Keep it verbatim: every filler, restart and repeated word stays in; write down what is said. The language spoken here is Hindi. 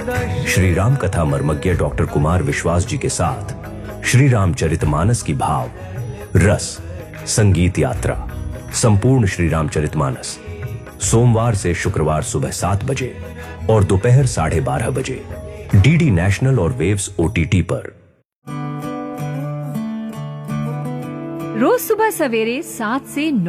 श्री राम कथा मर्मज्ञ डॉक्टर कुमार विश्वास जी के साथ श्री रामचरितमानस की भाव रस संगीत यात्रा संपूर्ण श्री रामचरितमानस सोमवार से शुक्रवार सुबह सात बजे और दोपहर साढ़े बारह बजे डीडी नेशनल और वेव्स ओटीटी पर। रोज सुबह सवेरे सात से नौ